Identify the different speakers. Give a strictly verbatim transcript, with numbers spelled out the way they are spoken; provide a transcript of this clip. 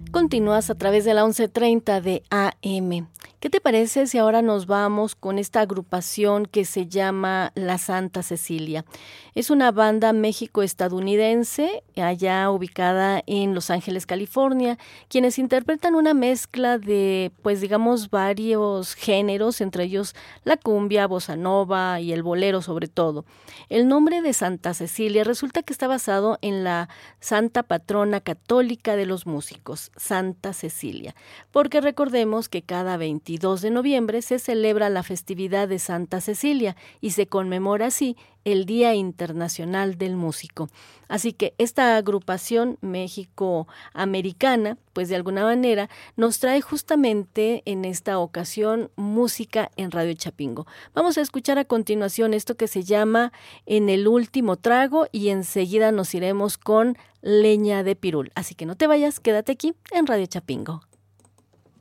Speaker 1: Continúas a través de la once treinta de A M. ¿Qué te parece si ahora nos vamos con esta agrupación que se llama La Santa Cecilia? Es una banda México-estadounidense, allá ubicada en Los Ángeles, California, quienes interpretan una mezcla de, pues digamos, varios géneros, entre ellos la cumbia, bossa nova y el bolero sobre todo. El nombre de Santa Cecilia resulta que está basado en la santa patrona católica de los músicos, Santa Cecilia, porque recordemos que cada veintidós de noviembre se celebra la festividad de Santa Cecilia y se conmemora así el Día Internacional del Músico. Así que esta agrupación México-americana, pues de alguna manera nos trae justamente en esta ocasión música en Radio Chapingo. Vamos a escuchar a continuación esto que se llama En el último trago y enseguida nos iremos con Leña de Pirul. Así que no te vayas, quédate aquí en Radio Chapingo.